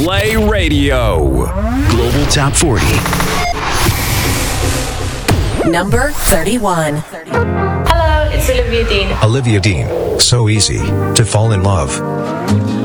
Play Radio. Global Top 40. Number 31. Hello, it's Olivia Dean. Olivia Dean. So easy to fall in love.